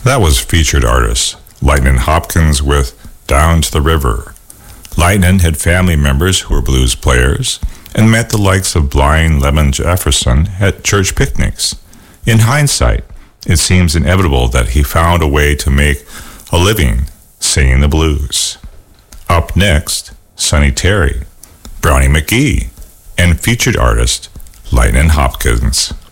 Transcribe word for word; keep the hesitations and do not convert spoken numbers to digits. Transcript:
That was featured artist Lightnin' Hopkins with Down to the River. Lightnin' had family members who were blues players and met the likes of Blind Lemon Jefferson at church picnics. In hindsight, it seems inevitable that he found a way to make a living singing the blues. Up next, Sonny Terry, Brownie McGhee, and featured artist Lightnin' Hopkins.